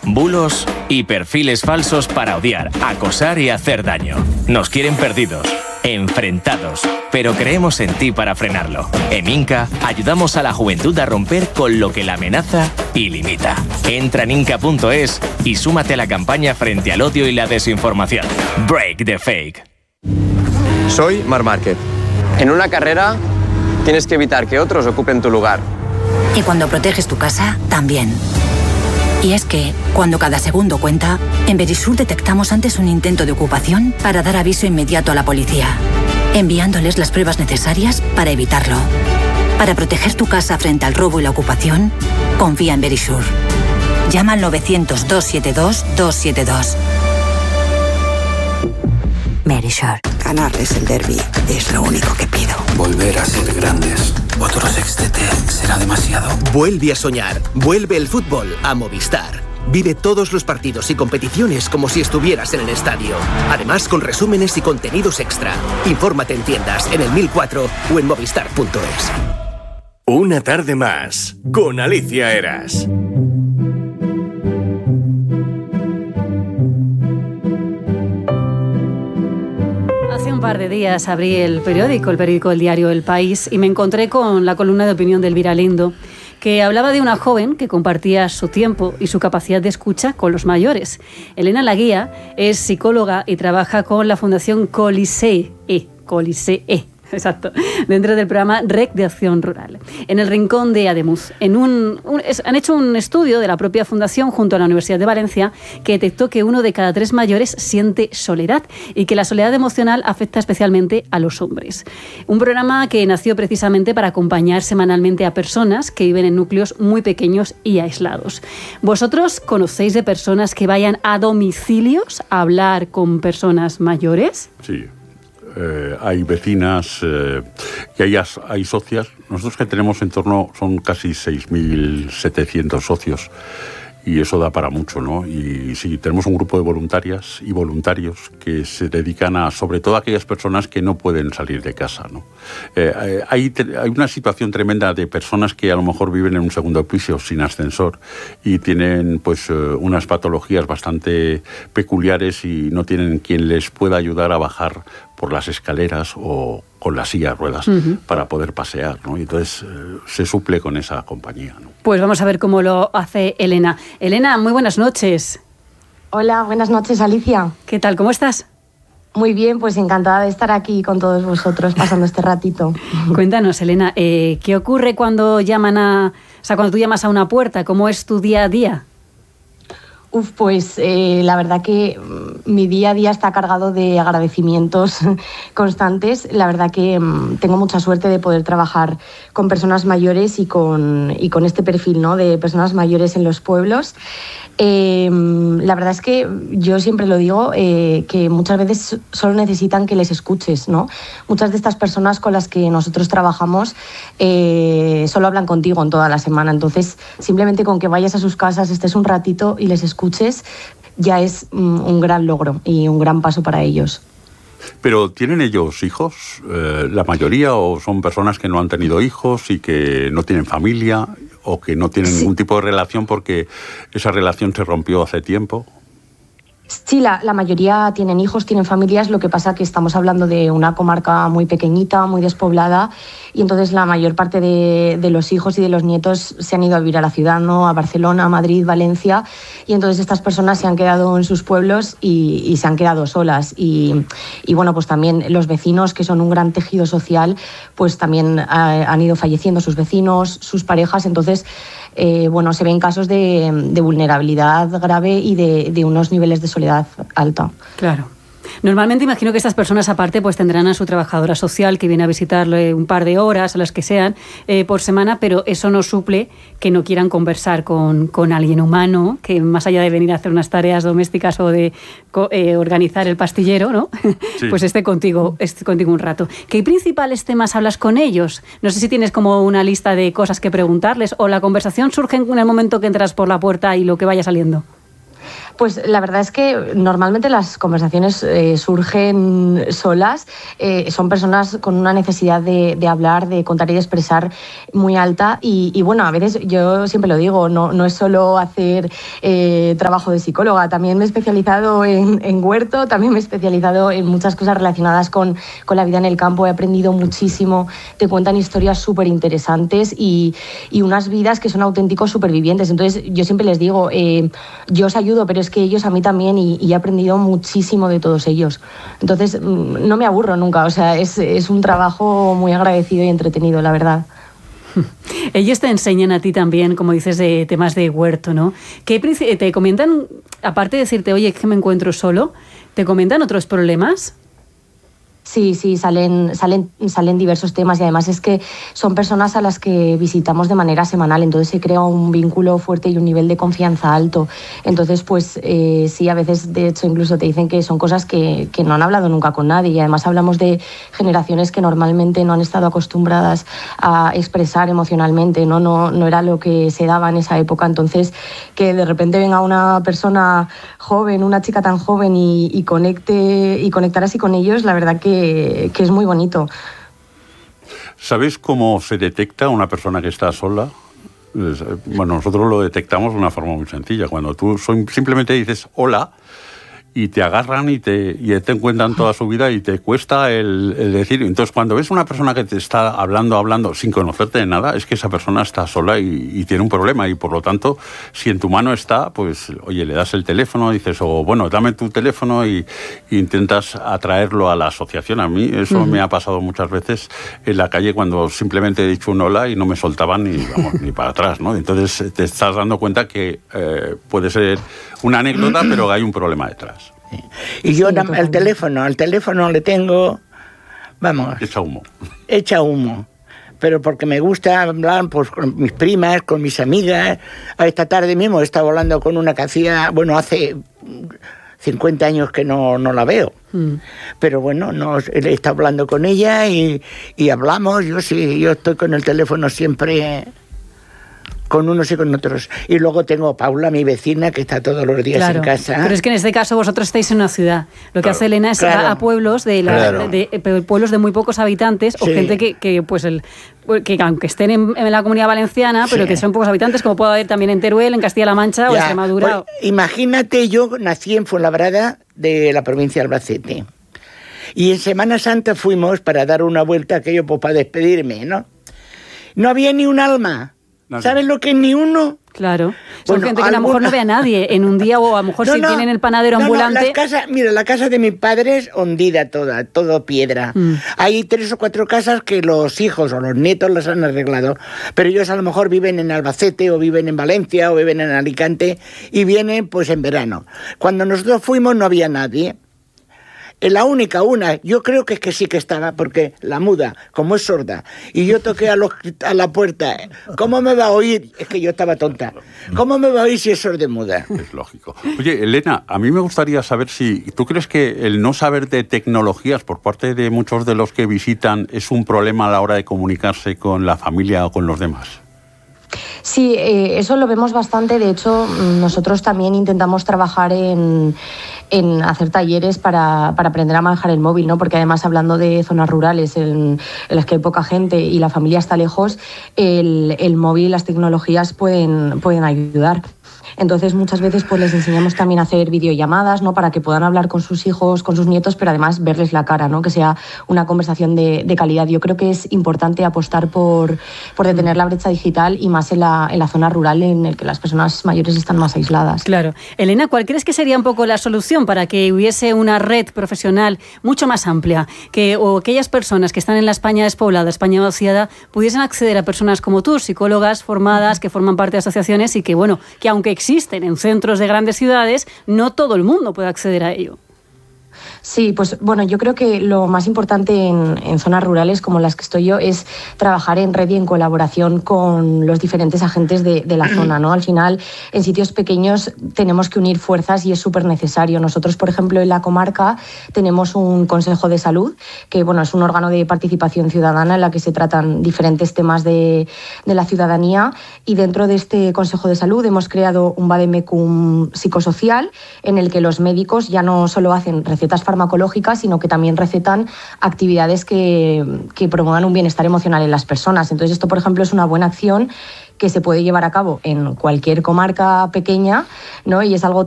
bulos y perfiles falsos para odiar, acosar y hacer daño. Nos quieren perdidos, enfrentados, pero creemos en ti para frenarlo. En Inca ayudamos a la juventud a romper con lo que la amenaza y limita. Entra en inca.es y súmate a la campaña frente al odio y la desinformación. Break the fake. Soy Marc Márquez. En una carrera tienes que evitar que otros ocupen tu lugar. Y cuando proteges tu casa, también. Y es que, cuando cada segundo cuenta, en Verisur detectamos antes un intento de ocupación para dar aviso inmediato a la policía, enviándoles las pruebas necesarias para evitarlo. Para proteger tu casa frente al robo y la ocupación, confía en Verisur. Llama al 900-272-272. Verisur. Ganarles el derbi es lo único que pido. Volver a ser grandes. Otro sextete será demasiado. Vuelve a soñar. Vuelve el fútbol a Movistar. Vive todos los partidos y competiciones como si estuvieras en el estadio. Además, con resúmenes y contenidos extra. Infórmate en tiendas, en el 1004 o en movistar.es. Una tarde más, con Alicia Eras. Hace un par de días abrí el periódico El Diario El País, y me encontré con la columna de opinión de Elvira Lindo, que hablaba de una joven que compartía su tiempo y su capacidad de escucha con los mayores. Elena Laguía es psicóloga y trabaja con la Fundación Colisee. Exacto, dentro del programa REC de Acción Rural, en el rincón de Ademuz. Han hecho un estudio de la propia fundación junto a la Universidad de Valencia que detectó que 1 de cada 3 mayores siente soledad y que la soledad emocional afecta especialmente a los hombres. Un programa que nació precisamente para acompañar semanalmente a personas que viven en núcleos muy pequeños y aislados. ¿Vosotros conocéis de personas que vayan a domicilios a hablar con personas mayores? Sí. Hay vecinas, y hay socias. Nosotros que tenemos en torno, son casi 6.700 socios, y eso da para mucho, ¿no? Y sí, tenemos un grupo de voluntarias y voluntarios que se dedican a, sobre todo, a aquellas personas que no pueden salir de casa, ¿no? Hay una situación tremenda de personas que a lo mejor viven en un segundo piso sin ascensor y tienen pues unas patologías bastante peculiares y no tienen quien les pueda ayudar a bajar por las escaleras o con la silla de ruedas para poder pasear, ¿no? Y entonces se suple con esa compañía, ¿no? Pues vamos a ver cómo lo hace Elena. Elena, muy buenas noches. Hola, buenas noches, Alicia. ¿Qué tal? ¿Cómo estás? Muy bien, pues encantada de estar aquí con todos vosotros pasando este ratito. Cuéntanos, Elena, ¿qué ocurre cuando cuando tú llamas a una puerta? ¿Cómo es tu día a día? Pues la verdad que mi día a día está cargado de agradecimientos constantes. La verdad que tengo mucha suerte de poder trabajar con personas mayores y con este perfil, ¿no?, de personas mayores en los pueblos. La verdad es que yo siempre lo digo, que muchas veces solo necesitan que les escuches, ¿no? Muchas de estas personas con las que nosotros trabajamos solo hablan contigo en toda la semana. Entonces, simplemente con que vayas a sus casas, estés un ratito y les escuches, ya es un gran logro y un gran paso para ellos. ¿Pero tienen ellos hijos, la mayoría, o son personas que no han tenido hijos y que no tienen familia o que no tienen ningún tipo de relación porque esa relación se rompió hace tiempo? Sí, la mayoría tienen hijos, tienen familias, lo que pasa que estamos hablando de una comarca muy pequeñita, muy despoblada, y entonces la mayor parte de los hijos y de los nietos se han ido a vivir a la ciudad, ¿no?, a Barcelona, a Madrid, Valencia, y entonces estas personas se han quedado en sus pueblos y se han quedado solas. Y bueno, pues también los vecinos, que son un gran tejido social, pues también han ido falleciendo sus vecinos, sus parejas, entonces bueno, se ven casos de vulnerabilidad grave y de unos niveles de soledad alta. Claro. Normalmente imagino que estas personas aparte pues tendrán a su trabajadora social que viene a visitarle un par de horas, a las que sean, por semana, pero eso no suple que no quieran conversar con alguien humano, que más allá de venir a hacer unas tareas domésticas o de organizar el pastillero, ¿no? Sí. Pues esté contigo un rato. ¿Qué principales temas hablas con ellos? No sé si tienes como una lista de cosas que preguntarles o la conversación surge en el momento que entras por la puerta y lo que vaya saliendo. Pues la verdad es que normalmente las conversaciones surgen solas. Son personas con una necesidad de hablar, de contar y de expresar muy alta. Y bueno, a veces yo siempre lo digo, no es solo hacer trabajo de psicóloga. También me he especializado en huerto, también me he especializado en muchas cosas relacionadas con la vida en el campo. He aprendido muchísimo. Te cuentan historias súper interesantes y unas vidas que son auténticos supervivientes. Entonces yo siempre les digo, yo os ayudo, pero es que ellos a mí también, y he aprendido muchísimo de todos ellos. Entonces no me aburro nunca, o sea, es un trabajo muy agradecido y entretenido, la verdad. Ellos te enseñan a ti también, como dices, de temas de huerto, ¿no? ¿Qué te comentan, aparte de decirte, oye, que me encuentro solo, te comentan otros problemas? Sí, salen diversos temas, y además es que son personas a las que visitamos de manera semanal, entonces se crea un vínculo fuerte y un nivel de confianza alto. Entonces, pues sí, a veces de hecho incluso te dicen que son cosas que no han hablado nunca con nadie, y además hablamos de generaciones que normalmente no han estado acostumbradas a expresar emocionalmente, no era lo que se daba en esa época. Entonces, que de repente venga una persona joven, una chica tan joven y conectar así con ellos, la verdad que es muy bonito. ¿Sabes cómo se detecta una persona que está sola? Bueno, nosotros lo detectamos de una forma muy sencilla. Cuando tú simplemente dices hola y te agarran y te encuentran toda su vida y te cuesta el decir. Entonces, cuando ves una persona que te está hablando sin conocerte de nada, es que esa persona está sola y tiene un problema, y por lo tanto, si en tu mano está, pues, oye, le das el teléfono, dices, o bueno, dame tu teléfono y intentas atraerlo a la asociación. A mí eso me ha pasado muchas veces en la calle, cuando simplemente he dicho un hola y no me soltaban ni para atrás, ¿no? Entonces te estás dando cuenta que puede ser una anécdota, pero hay un problema detrás. Y yo al teléfono le tengo, vamos, echa humo, pero porque me gusta hablar pues con mis primas, con mis amigas. Esta tarde mismo he estado hablando con una que hace 50 años que no la veo, pero bueno, he estado hablando con ella y hablamos. Yo estoy con el teléfono siempre, con unos y con otros. Y luego tengo a Paula, mi vecina, que está todos los días en casa. Pero es que en este caso vosotros estáis en una ciudad. Lo que hace Elena es a pueblos de pueblos de muy pocos habitantes, o gente que aunque estén en la Comunidad Valenciana, pero que son pocos habitantes, como puede haber también en Teruel, en Castilla-La Mancha o en Extremadura. Pues, imagínate, yo nací en Fuenlabrada, de la provincia de Albacete. Y en Semana Santa fuimos para dar una vuelta, aquello pues, para despedirme, ¿no? No había ni un alma. ¿Sabes lo que es ni uno? Claro. Son gente que a lo mejor no ve a nadie en un día, o a lo mejor si tienen el panadero ambulante. La casa de mis padres hundida todo piedra. Hay 3 o 4 casas que los hijos o los nietos las han arreglado, pero ellos a lo mejor viven en Albacete, o viven en Valencia, o viven en Alicante, y vienen pues en verano. Cuando nosotros fuimos no había nadie. La única, yo creo que es que sí que estaba, porque la muda, como es sorda, y yo toqué a la puerta, ¿cómo me va a oír? Es que yo estaba tonta. ¿Cómo me va a oír si es sordomuda? Es lógico. Oye, Elena, a mí me gustaría saber si tú crees que el no saber de tecnologías por parte de muchos de los que visitan es un problema a la hora de comunicarse con la familia o con los demás. Sí, eso lo vemos bastante. De hecho, nosotros también intentamos trabajar en hacer talleres para aprender a manejar el móvil, ¿no? Porque además, hablando de zonas rurales en las que hay poca gente y la familia está lejos, el móvil y las tecnologías pueden ayudar. Entonces, muchas veces pues les enseñamos también a hacer videollamadas, ¿no? Para que puedan hablar con sus hijos, con sus nietos, pero además verles la cara, ¿no? Que sea una conversación de calidad. Yo creo que es importante apostar por detener la brecha digital, y más en la zona rural, en el que las personas mayores están más aisladas. Claro. Elena, ¿cuál crees que sería un poco la solución para que hubiese una red profesional mucho más amplia? O aquellas personas que están en la España despoblada, España vaciada, pudiesen acceder a personas como tú, psicólogas formadas, que forman parte de asociaciones, y que aunque existen en centros de grandes ciudades, no todo el mundo puede acceder a ello. Sí, pues bueno, yo creo que lo más importante en zonas rurales como las que estoy yo es trabajar en red y en colaboración con los diferentes agentes de la zona, ¿no? Al final, en sitios pequeños tenemos que unir fuerzas y es súper necesario. Nosotros, por ejemplo, en la comarca tenemos un Consejo de Salud, que bueno, es un órgano de participación ciudadana en la que se tratan diferentes temas de la ciudadanía, y dentro de este Consejo de Salud hemos creado un vademecum psicosocial en el que los médicos ya no solo hacen recetas farmacológicas, sino que también recetan actividades que promuevan un bienestar emocional en las personas. Entonces, esto, por ejemplo, es una buena acción que se puede llevar a cabo en cualquier comarca pequeña, ¿no? Y es algo